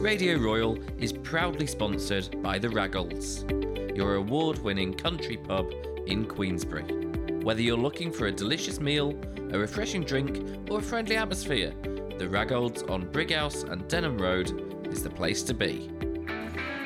Radio Royal is proudly sponsored by the Raggles, your award-winning country pub in Queensbury. Whether you're looking for a delicious meal, a refreshing drink, or a friendly atmosphere, the Raggles on Brighouse and Denham Road is the place to be.